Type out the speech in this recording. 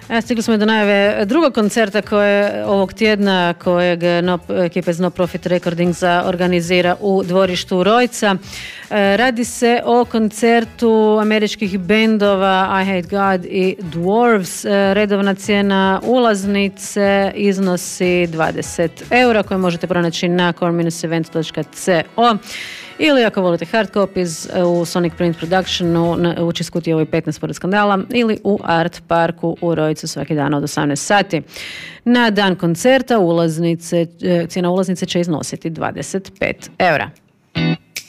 Stigli smo do najave drugog koncerta ovog tjedna kojeg ekipa iz No Profit Recordingsa organizira u dvorištu Rojca. Radi se o koncertu američkih bendova I Hate God i Dwarves. Redovna cijena ulaznice iznosi 20 eura koje možete pronaći na core-event.co ili ako volite hard copies u Sonic Print Productionu u Čiskutijevoj 15 pored Skandala ili u Art Parku u Rojcu svaki dan od 18 sati. Na dan koncerta cijena ulaznice će iznositi 25 eura.